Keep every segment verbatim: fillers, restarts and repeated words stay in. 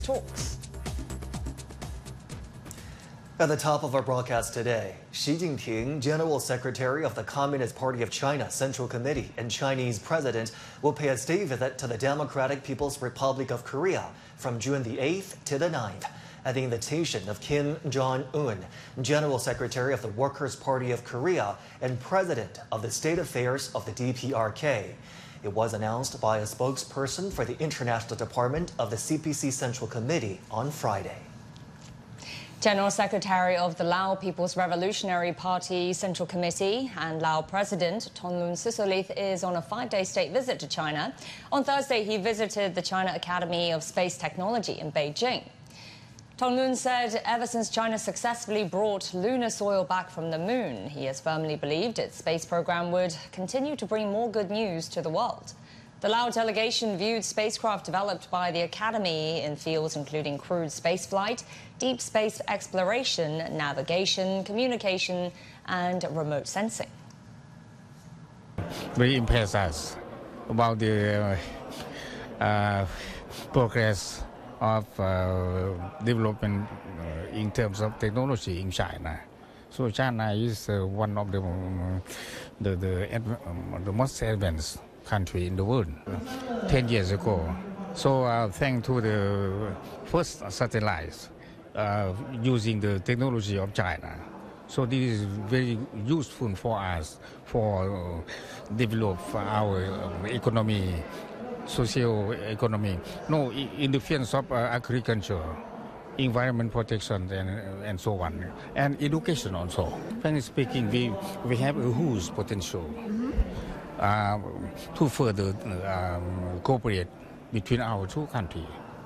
talks. At the top of our broadcast today, Xi Jinping, General Secretary of the Communist Party of China Central Committee and Chinese President, will pay a state visit to the Democratic People's Republic of Korea from June the eighth to the ninth. At the invitation of Kim Jong-un, General Secretary of the Workers' Party of Korea and President of the State Affairs of the D P R K. It was announced by a spokesperson for the International Department of the C P C Central Committee on Friday. General Secretary of the Lao People's Revolutionary Party Central Committee and Lao President Thongloun Sisoulith is on a five-day state visit to China. On Thursday, he visited the China Academy of Space Technology in Beijing. Thongloun said ever since China successfully brought lunar soil back from the moon, he has firmly believed its space program would continue to bring more good news to the world. The Lao delegation viewed spacecraft developed by the Academy in fields including crewed spaceflight, deep space exploration, navigation, communication, and remote sensing. Very impressed us about the uh, uh, progress of uh, development uh, in terms of technology in China. So China is uh, one of the, um, the, the, um, the most advanced country in the world ten years ago. So uh, thanks to the first satellites uh, using the technology of China. So this is very useful for us for uh, develop our um, economy, social economy. No, in the fields of uh, agriculture, environment protection, and, and so on, and education also. Frankly speaking, we, we have a huge potential uh, to further um, cooperate between our two countries.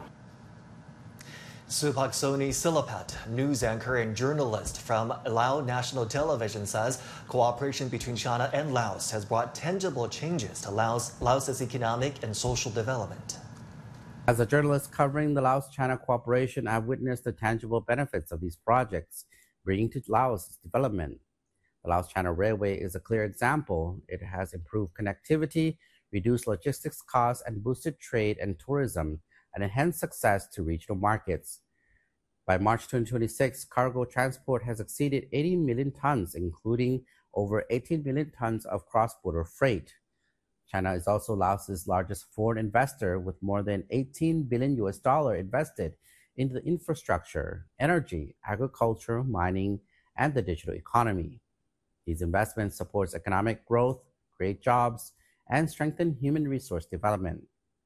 Supaksoni Silapat, news anchor and journalist from Lao National Television, says cooperation between China and Laos has brought tangible changes to Laos, Laos's economic and social development. As a journalist covering the Laos-China cooperation, I've witnessed the tangible benefits of these projects, bringing to Laos development. The Laos-China Railway is a clear example. It has improved connectivity, reduced logistics costs, and boosted trade and tourism, and enhanced access to regional markets. By March twenty twenty-six, cargo transport has exceeded eighty million tons, including over eighteen million tons of cross-border freight. China is also Laos's largest foreign investor, with more than eighteen billion U S dollar invested into the infrastructure, energy, agriculture, mining, and the digital economy. These investments support economic growth, create jobs, and strengthen human resource development.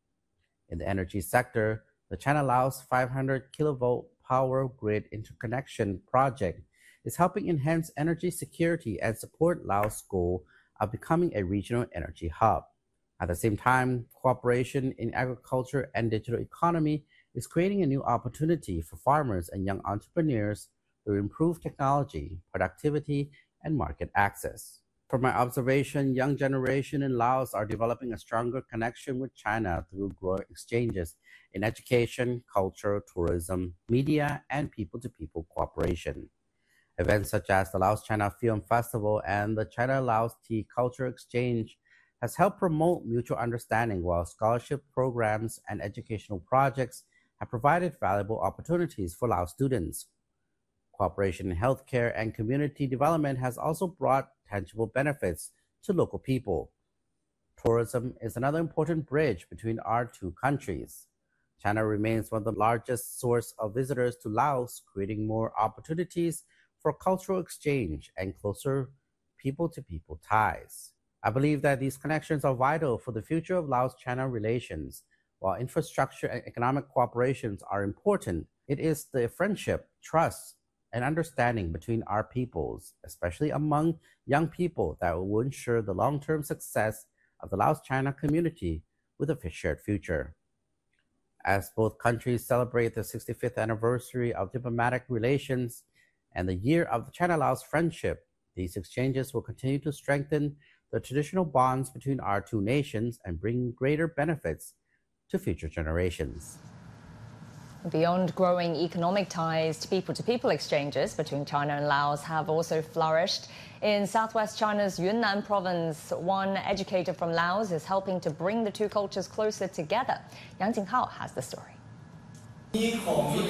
In the energy sector, the China-Laos five hundred kilovolt power grid interconnection project is helping enhance energy security and support Laos' goal of becoming a regional energy hub. At the same time, cooperation in agriculture and digital economy is creating a new opportunity for farmers and young entrepreneurs through improved technology, productivity, and market access. From my observation, young generation in Laos are developing a stronger connection with China through growing exchanges in education, culture, tourism, media, and people-to-people cooperation. Events such as the Laos-China Film Festival and the China-Laos Tea Culture Exchange has helped promote mutual understanding, while scholarship programs and educational projects have provided valuable opportunities for Laos students. Cooperation in healthcare and community development has also brought tangible benefits to local people. Tourism is another important bridge between our two countries. China remains one of the largest sources of visitors to Laos, creating more opportunities for cultural exchange and closer people-to-people ties. I believe that these connections are vital for the future of Laos-China relations. While infrastructure and economic cooperations are important, it is the friendship, trust, and understanding between our peoples, especially among young people, that will ensure the long-term success of the Laos-China community with a shared future. As both countries celebrate the sixty-fifth anniversary of diplomatic relations and the year of the China-Laos friendship, these exchanges will continue to strengthen the traditional bonds between our two nations and bring greater benefits to future generations. Beyond growing economic ties, people-to-people exchanges between China and Laos have also flourished. In southwest China's Yunnan province, one educator from Laos is helping to bring the two cultures closer together. Yang Jinghao has the story. 第一孔